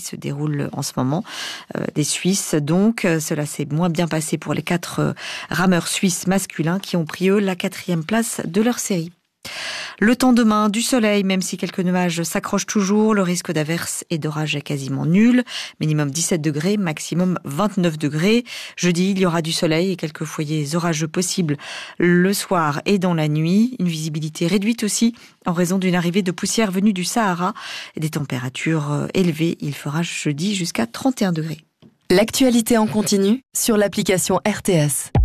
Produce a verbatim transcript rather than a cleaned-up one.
se déroule en ce moment, euh, des Suisses. Donc, euh, cela s'est moins bien passé pour les quatre euh, rameurs suisses masculins qui ont pris, eux, la quatrième place de leur série. Le temps demain, du soleil, même si quelques nuages s'accrochent toujours. Le risque d'averse et d'orage est quasiment nul. Minimum dix-sept degrés, maximum vingt-neuf degrés. Jeudi, il y aura du soleil et quelques foyers orageux possibles le soir et dans la nuit. Une visibilité réduite aussi en raison d'une arrivée de poussière venue du Sahara. Et des températures élevées. Il fera jeudi jusqu'à trente et un degrés. L'actualité en continu sur l'application R T S.